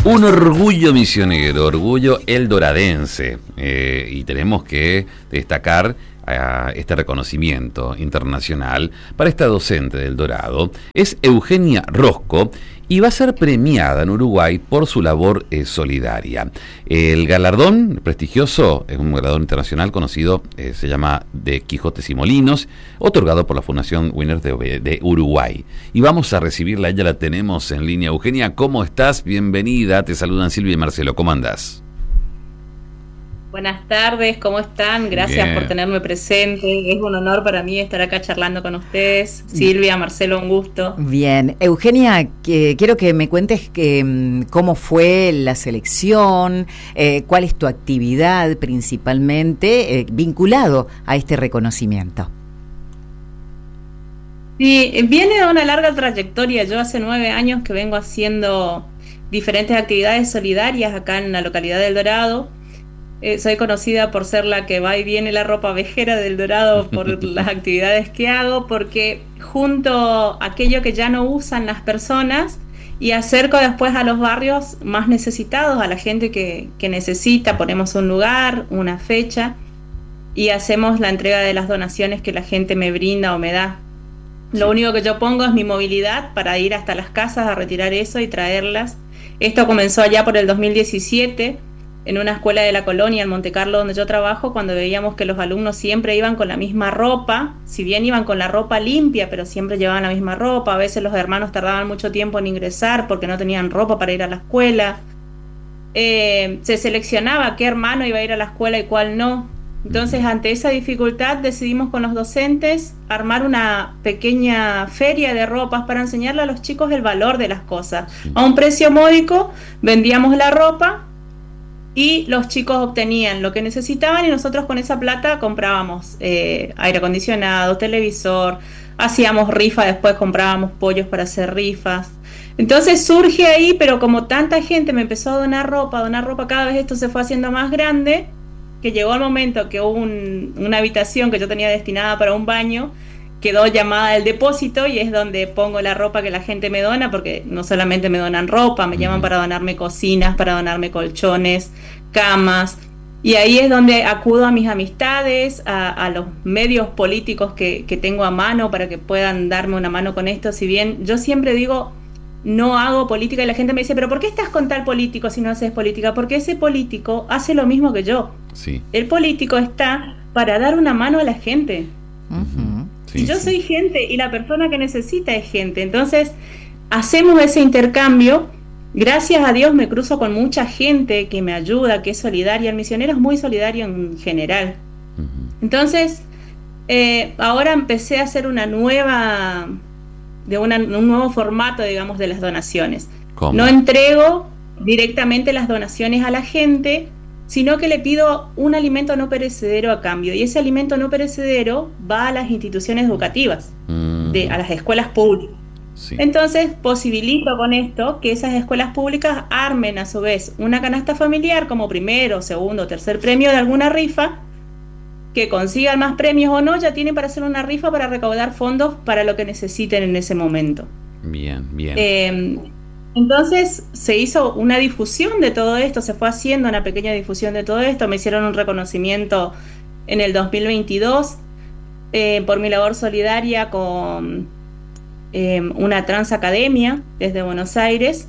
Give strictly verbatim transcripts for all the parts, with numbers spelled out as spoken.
Un orgullo misionero, orgullo eldoradense, eh, y tenemos que destacar uh, este reconocimiento internacional para esta docente del Dorado. Es Eugenia Rosco y va a ser premiada en Uruguay por su labor eh, solidaria. El galardón prestigioso es un galardón internacional conocido, eh, se llama de Quijotes y Molinos, otorgado por la Fundación Winners de, de Uruguay. Y vamos a recibirla, ya la tenemos en línea. Eugenia, ¿cómo estás? Bienvenida, te saludan Silvia y Marcelo, ¿cómo andás? Buenas tardes, ¿cómo están? Gracias Bien. por tenerme presente. Es un honor para mí estar acá charlando con ustedes. Silvia, Marcelo, un gusto. Bien. Eugenia, que, quiero que me cuentes que, cómo fue la selección, eh, cuál es tu actividad principalmente eh, vinculado a este reconocimiento. Sí, viene de una larga trayectoria. Yo hace nueve años que vengo haciendo diferentes actividades solidarias acá en la localidad del Dorado. Eh, soy conocida por ser la que va y viene la ropa vejera del Dorado por las actividades que hago, porque junto aquello que ya no usan las personas y acerco después a los barrios más necesitados, a la gente que, que necesita. Ponemos un lugar, una fecha y hacemos la entrega de las donaciones que la gente me brinda o me da. Lo único que yo pongo es mi movilidad para ir hasta las casas a retirar eso y traerlas. Esto comenzó allá por el dos mil diecisiete, en una escuela de la colonia, en Monte Carlo, donde yo trabajo, cuando veíamos que los alumnos siempre iban con la misma ropa, si bien iban con la ropa limpia, pero siempre llevaban la misma ropa. A veces los hermanos tardaban mucho tiempo en ingresar porque no tenían ropa para ir a la escuela. Eh, se seleccionaba qué hermano iba a ir a la escuela y cuál no. Entonces, ante esa dificultad, decidimos con los docentes armar una pequeña feria de ropas para enseñarle a los chicos el valor de las cosas. A un precio módico vendíamos la ropa y los chicos obtenían lo que necesitaban y nosotros con esa plata comprábamos eh, aire acondicionado, televisor, hacíamos rifa, después comprábamos pollos para hacer rifas. Entonces surge ahí, pero como tanta gente me empezó a donar ropa, a donar ropa, cada vez esto se fue haciendo más grande, que llegó el momento que hubo un, una habitación que yo tenía destinada para un baño, quedó llamada el depósito y es donde pongo la ropa que la gente me dona, porque no solamente me donan ropa, me llaman para donarme cocinas, para donarme colchones, camas, y ahí es donde acudo a mis amistades, a, a los medios políticos que, que tengo a mano para que puedan darme una mano con esto. Si bien yo siempre digo, no hago política, y la gente me dice, pero ¿por qué estás con tal político si no haces política? Porque ese político hace lo mismo que yo. Sí. El político está para dar una mano a la gente. Uh-huh. Sí, yo sí. soy gente y la persona que necesita es gente. Entonces hacemos ese intercambio. Gracias a Dios me cruzo con mucha gente que me ayuda, que es solidaria. El misionero es muy solidario en general. Uh-huh. Entonces eh, ahora empecé a hacer una nueva de una, un nuevo formato, digamos, de las donaciones. ¿Cómo? No entrego directamente las donaciones a la gente, sino que le pido un alimento no perecedero a cambio, y ese alimento no perecedero va a las instituciones educativas, Mm. de, a las escuelas públicas. Sí. Entonces posibilito con esto que esas escuelas públicas armen a su vez una canasta familiar como primero, segundo, tercer premio de alguna rifa, que consigan más premios o no, ya tienen para hacer una rifa para recaudar fondos para lo que necesiten en ese momento. Bien, bien. Eh, Entonces se hizo una difusión de todo esto, se fue haciendo una pequeña difusión de todo esto. Me hicieron un reconocimiento en el dos mil veintidós eh, por mi labor solidaria con eh, una transacademia desde Buenos Aires,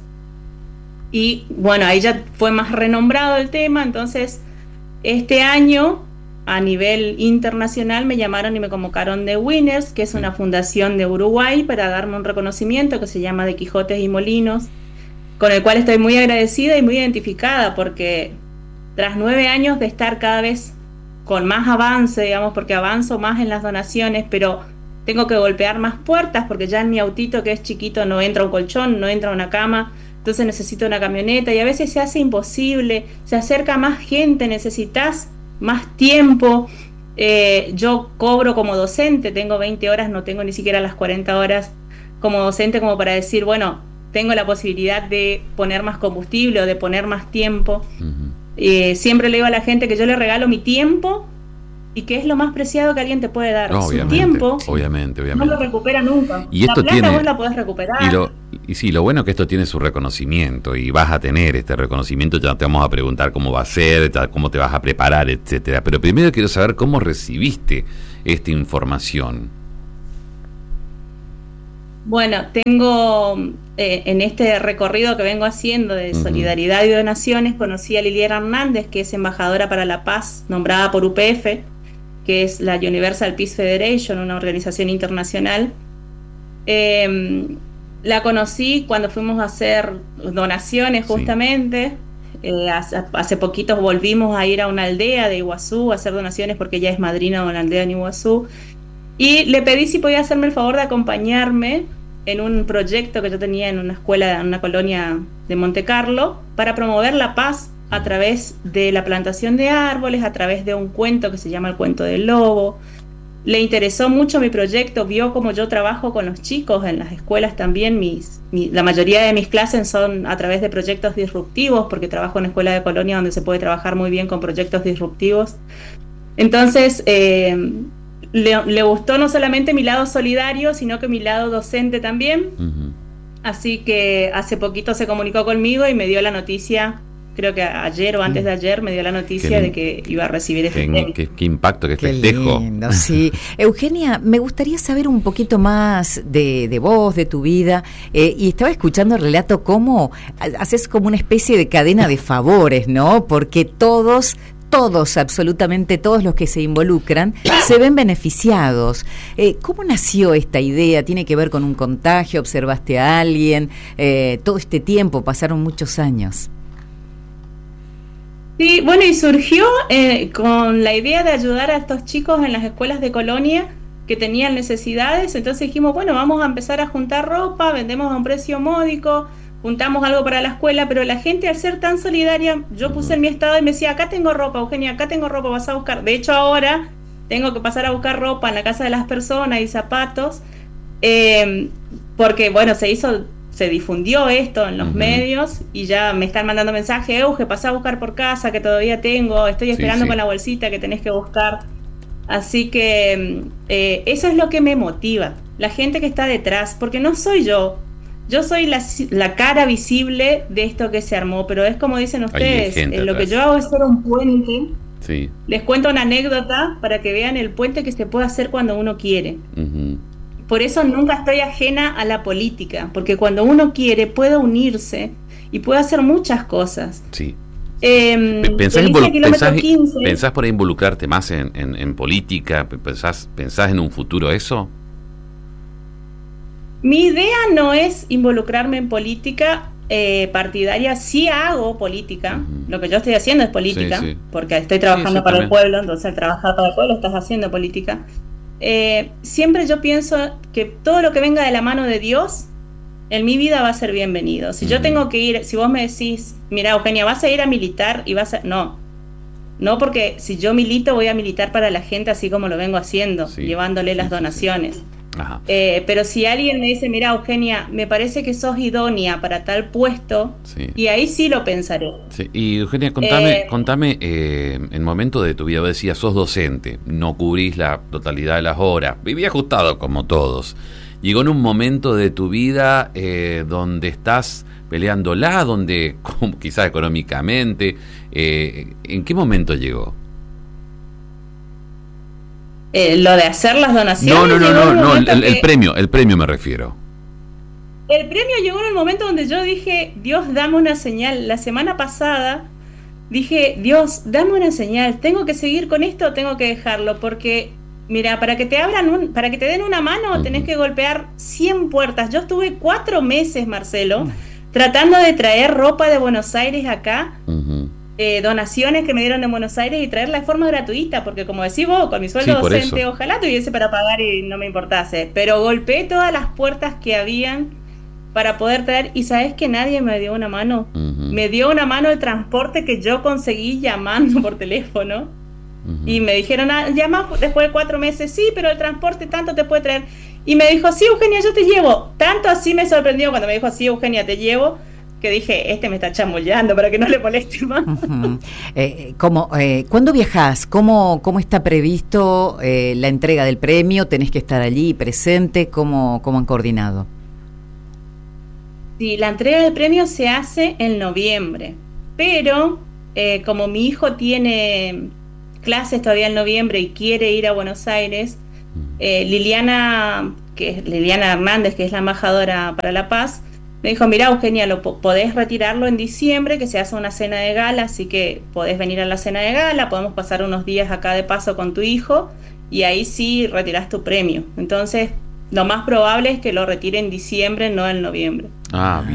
y bueno, ahí ya fue más renombrado el tema. Entonces este año a nivel internacional me llamaron y me convocaron de Winners, que es una fundación de Uruguay, para darme un reconocimiento que se llama de Quijotes y Molinos, con el cual estoy muy agradecida y muy identificada, porque tras nueve años de estar cada vez con más avance, digamos, porque avanzo más en las donaciones, pero tengo que golpear más puertas, porque ya en mi autito, que es chiquito, no entra un colchón, no entra una cama, entonces necesito una camioneta, y a veces se hace imposible, se acerca más gente, necesitas más tiempo. Eh, yo cobro como docente, tengo veinte horas, no tengo ni siquiera las cuarenta horas como docente como para decir, bueno, tengo la posibilidad de poner más combustible o de poner más tiempo. Uh-huh. Eh, siempre le digo a la gente que yo le regalo mi tiempo y que es lo más preciado que alguien te puede dar. No, Su obviamente, tiempo obviamente, obviamente. no lo recupera nunca. Y esto la plata tiene, vos la podés recuperar. Y, lo, y sí, lo bueno es que esto tiene su reconocimiento y vas a tener este reconocimiento. Ya te vamos a preguntar cómo va a ser, cómo te vas a preparar, etcétera. Pero primero quiero saber cómo recibiste esta información. Bueno, tengo eh, en este recorrido que vengo haciendo de uh-huh. solidaridad y donaciones, conocí a Liliana Hernández, que es embajadora para la paz, nombrada por U P F, que es la Universal Peace Federation, una organización internacional. Eh, la conocí cuando fuimos a hacer donaciones justamente. Sí. Eh, hace, hace poquito volvimos a ir a una aldea de Iguazú a hacer donaciones porque ella es madrina de una aldea en Iguazú. Y le pedí si podía hacerme el favor de acompañarme en un proyecto que yo tenía en una escuela, en una colonia de Monte Carlo, para promover la paz a través de la plantación de árboles, a través de un cuento que se llama El Cuento del Lobo. Le interesó mucho mi proyecto, vio cómo yo trabajo con los chicos en las escuelas también. Mis, mi, la mayoría de mis clases son a través de proyectos disruptivos, porque trabajo en escuela de colonia donde se puede trabajar muy bien con proyectos disruptivos. Entonces, eh, Le, le gustó no solamente mi lado solidario, sino que mi lado docente también. Uh-huh. Así que hace poquito se comunicó conmigo y me dio la noticia, creo que ayer o antes de ayer, me dio la noticia qué, de que iba a recibir este premio. Qué, qué impacto, qué, qué festejo. Lindo, sí. Eugenia, me gustaría saber un poquito más de, de vos, de tu vida. Eh, y estaba escuchando el relato cómo haces como una especie de cadena de favores, ¿no? Porque todos... Todos, absolutamente todos los que se involucran, se ven beneficiados. Eh, ¿Cómo nació esta idea? ¿Tiene que ver con un contagio? ¿Observaste a alguien? Eh, todo este tiempo, pasaron muchos años. Sí, bueno, y surgió eh, con la idea de ayudar a estos chicos en las escuelas de colonia que tenían necesidades. Entonces dijimos, bueno, vamos a empezar a juntar ropa, vendemos a un precio módico, juntamos algo para la escuela, pero la gente, al ser tan solidaria, yo puse en mi estado y me decía, acá tengo ropa, Eugenia, acá tengo ropa, vas a buscar. De hecho, ahora tengo que pasar a buscar ropa en la casa de las personas y zapatos, eh, porque, bueno, se hizo, se difundió esto en los uh-huh. medios y ya me están mandando mensajes, Euge, pasá a buscar por casa, que todavía tengo, estoy esperando sí, sí. con la bolsita que tenés que buscar. Así que eh, eso es lo que me motiva, la gente que está detrás, porque no soy yo. Yo soy la, la cara visible de esto que se armó, pero es como dicen ustedes, eh, lo que yo hago es ser un puente. Sí. Les cuento una anécdota para que vean el puente que se puede hacer cuando uno quiere. Uh-huh. Por eso nunca estoy ajena a la política, porque cuando uno quiere puede unirse y puede hacer muchas cosas. Sí. Eh, ¿Pensás, involu- pensás, quince, ¿Pensás por ahí involucrarte más en, en, en política? ¿Pensás, ¿Pensás en un futuro eso? Mi idea no es involucrarme en política eh, partidaria. Sí hago política, uh-huh. lo que yo estoy haciendo es política, sí, sí. porque estoy trabajando sí, para el pueblo, entonces al trabajar para el pueblo estás haciendo política. Eh, siempre yo pienso que todo lo que venga de la mano de Dios, en mi vida va a ser bienvenido. Si uh-huh. yo tengo que ir, si vos me decís, mira Eugenia, vas a ir a militar y vas a... No, no porque si yo milito voy a militar para la gente así como lo vengo haciendo, sí, llevándole sí, las donaciones. Sí, sí. Ajá. Eh, pero si alguien me dice, mira Eugenia, me parece que sos idónea para tal puesto, sí. y ahí sí lo pensaré. Sí. Y Eugenia, contame, eh, contame eh, en el momento de tu vida, vos decías, sos docente, no cubrís la totalidad de las horas, viví ajustado como todos. Llegó en un momento de tu vida eh, donde estás peleándola, donde quizás económicamente, eh, ¿en qué momento llegó? Eh, lo de hacer las donaciones. No, no, no, no, no el, el, el premio, el premio me refiero. El premio llegó en el momento donde yo dije, Dios, dame una señal. La semana pasada dije, Dios, dame una señal. ¿Tengo que seguir con esto o tengo que dejarlo? Porque, mira, para que te abran, un, para que te den una mano, uh-huh. tenés que golpear cien puertas. Yo estuve cuatro meses, Marcelo, uh-huh. tratando de traer ropa de Buenos Aires acá. Uh-huh. Eh, donaciones que me dieron en Buenos Aires y traerla de forma gratuita, porque como decís vos, con mi sueldo sí, docente, eso. Ojalá tuviese para pagar y no me importase, pero golpeé todas las puertas que habían para poder traer, y sabes que nadie me dio una mano, uh-huh. me dio una mano el transporte que yo conseguí llamando por teléfono, uh-huh. y me dijeron, ah, llama después de cuatro meses, sí, pero el transporte tanto te puede traer, y me dijo, sí Eugenia, yo te llevo, tanto así me sorprendió cuando me dijo, sí Eugenia, te llevo, que dije, este me está chamullando para que no le moleste más. Uh-huh. eh, ¿cómo, eh, ¿Cuándo viajás? ¿Cómo, cómo está previsto eh, la entrega del premio? ¿Tenés que estar allí presente? ¿Cómo, cómo han coordinado? Sí, la entrega del premio se hace en noviembre, pero eh, como mi hijo tiene clases todavía en noviembre y quiere ir a Buenos Aires, eh, Liliana, que es Liliana Hernández, que es la embajadora para la paz, me dijo, mirá Eugenia, lo podés retirarlo en diciembre, que se hace una cena de gala, así que podés venir a la cena de gala, podemos pasar unos días acá de paso con tu hijo, y ahí sí retirás tu premio. Entonces, lo más probable es que lo retire en diciembre, no en noviembre. Ah, bien.